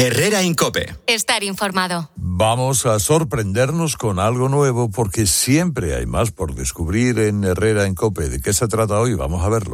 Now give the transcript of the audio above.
Herrera Incope. Estar informado. Vamos a sorprendernos con algo nuevo porque siempre hay más por descubrir en Herrera Incope. ¿De qué se trata hoy? Vamos a verlo.